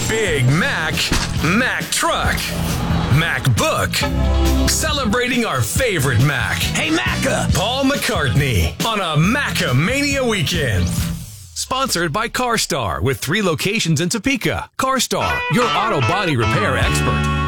Big Mac, Mac Truck, MacBook. Celebrating our favorite Mac. Hey, Macca! Paul McCartney on a Macamania weekend. Sponsored by CarStar with 3 locations in Topeka. CarStar, your auto body repair expert.